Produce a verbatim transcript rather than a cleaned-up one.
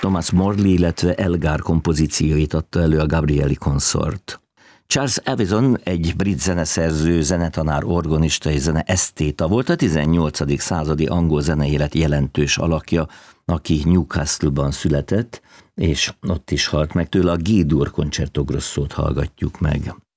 Thomas Morley, illetve Elgar kompozícióit adta elő a Gabrieli Consort. Charles Avison egy brit zeneszerző, zenetanár, organista és zeneesztéta volt, a tizennyolcadik századi angol zeneélet jelentős alakja, aki Newcastle-ban született, és ott is halt meg. Tőle a G-dur Concerto Grossót hallgatjuk meg.